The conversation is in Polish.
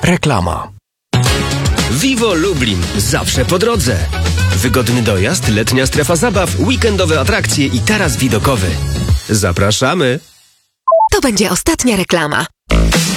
Reklama. Vivo Lublin. Zawsze po drodze. Wygodny dojazd, letnia strefa zabaw, weekendowe atrakcje i taras widokowy. Zapraszamy. To będzie ostatnia reklama.